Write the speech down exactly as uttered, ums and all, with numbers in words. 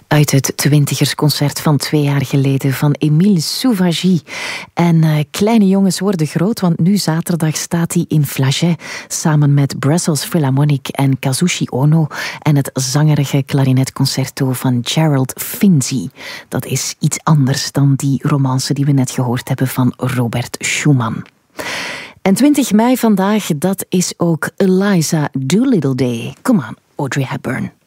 Uit het twintigersconcert van twee jaar geleden van Émile Louvagie. En uh, kleine jongens worden groot, want nu zaterdag staat hij in Flagey samen met Brussels Philharmonic en Kazushi Ono en het zangerige klarinetconcerto van Gerald Finzi. Dat is iets anders dan die romance die we net gehoord hebben van Robert Schumann. En twintig mei vandaag, dat is ook Eliza Doolittle Day. Come on, Audrey Hepburn.